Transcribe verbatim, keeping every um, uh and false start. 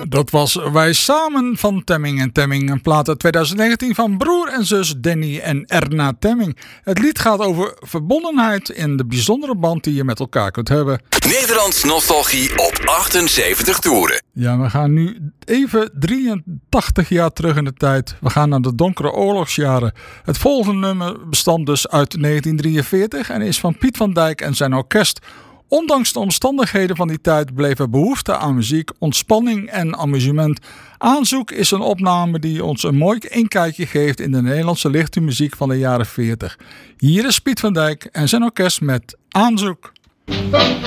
Dat was Wij Samen van Temming en Temming, een plaat uit twintig negentien van broer en zus Danny en Erna Temming. Het lied gaat over verbondenheid in de bijzondere band die je met elkaar kunt hebben. Nederlands nostalgie op achtenzeventig toeren. Ja, we gaan nu even drieëntachtig jaar terug in de tijd. We gaan naar de donkere oorlogsjaren. Het volgende nummer bestand dus uit negentien drieënveertig en is van Piet van Dijk en zijn orkest. Ondanks de omstandigheden van die tijd bleef er behoefte aan muziek, ontspanning en amusement. Aanzoek is een opname die ons een mooi inkijkje geeft in de Nederlandse lichte muziek van de jaren veertig. Hier is Piet van Dijk en zijn orkest met Aanzoek.